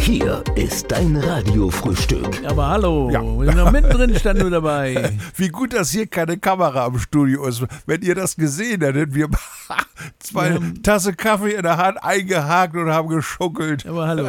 Hier ist dein Radiofrühstück. Aber hallo, Ja. wir sind noch mittendrin, stand nur dabei. Wie gut, dass hier keine Kamera im Studio ist. Wenn ihr das gesehen hättet, wir zwei Tasse Kaffee in der Hand eingehakt und haben geschuckelt. Aber hallo,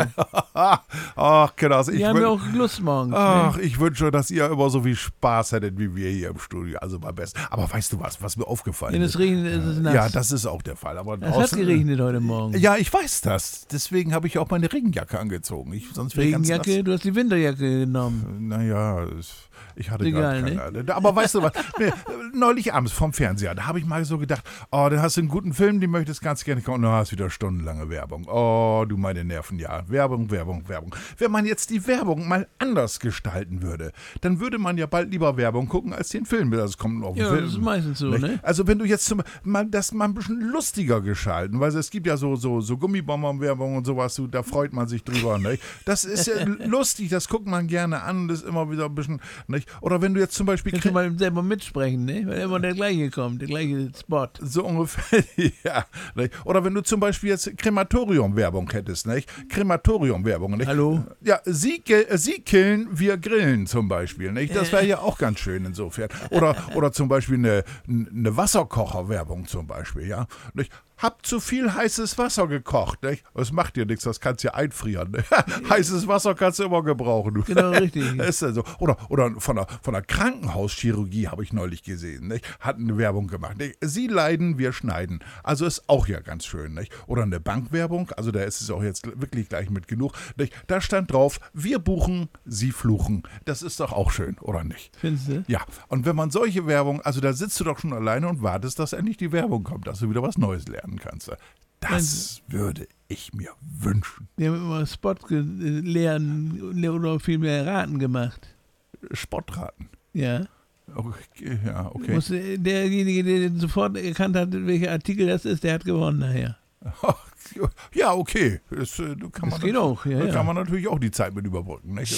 Ach, Kinders, wir haben ja auch Lust morgens. Ach, Ne? ich wünsche, dass ihr immer so viel Spaß hättet wie wir hier im Studio. Also mal best. Aber weißt du was mir aufgefallen Wenn ist? es regnet, ist es nass. Ja, das ist auch der Fall. Aber Es hat draußen, geregnet heute Morgen. Ja, ich weiß das. Deswegen habe ich auch meine Regenjacke angezogen. Sonst wäre ich ganz Regenjacke, du hast die Winterjacke genommen. Naja, ich hatte Egal, gerade keine. Aber weißt du was? Neulich abends vom Fernseher, da habe ich mal so gedacht, oh, da hast du einen guten Film, den möchtest ganz gerne gucken. Und du hast wieder stundenlange Werbung. Oh, du meine Nerven, ja. Werbung. Wenn man jetzt die Werbung mal anders gestalten würde, dann würde man ja bald lieber Werbung gucken, als den Film. Das kommt auf den Ja, Film. das ist meistens so, Nicht? ne? Also wenn du jetzt das mal ein bisschen lustiger gestalten, weil es gibt ja so Gummibomber-Werbung und sowas, da freut man sich drüber, nicht? Das ist ja lustig, das guckt man gerne an, das ist immer wieder ein bisschen, nicht? Oder wenn du jetzt zum Beispiel... Kannst du mal selber mitsprechen, ne? Weil immer der gleiche kommt, der gleiche Spot. So ungefähr, ja. Nicht? Oder wenn du zum Beispiel jetzt Krematorium-Werbung hättest, nicht? Krematorium-Werbung, nicht? Hallo? Ja, Sie killen, wir grillen zum Beispiel, nicht? Das wäre ja auch ganz schön insofern. Oder zum Beispiel eine Wasserkocher-Werbung zum Beispiel, ja. Nicht? Hab zu viel heißes Wasser gekocht, nicht? Das macht dir nichts, das kannst du ja einfrieren. Ne? Heißes Wasser kannst du immer gebrauchen. Du. Genau, richtig. Ist ja so. Oder von der Krankenhauschirurgie habe ich neulich gesehen, nicht? Hat eine Werbung gemacht. Nicht? Sie leiden, wir schneiden. Also ist auch ja ganz schön, nicht? Oder eine Bankwerbung, also da ist es auch jetzt wirklich gleich mit genug. Nicht? Da stand drauf, wir buchen, Sie fluchen. Das ist doch auch schön, oder nicht? Findest du? Ja, und wenn man solche Werbung, also da sitzt du doch schon alleine und wartest, dass endlich die Werbung kommt, dass du wieder was Neues lernen kannst. Das würde ich mir wünschen. Wir haben immer Spot lernen oder viel mehr Raten gemacht. Sportraten. Ja. Okay, ja, okay. Derjenige, der sofort erkannt hat, welcher Artikel das ist, der hat gewonnen nachher. Ja, okay. Das kann Das geht auch, ja. Kann man natürlich auch die Zeit mit überbrücken. Nicht?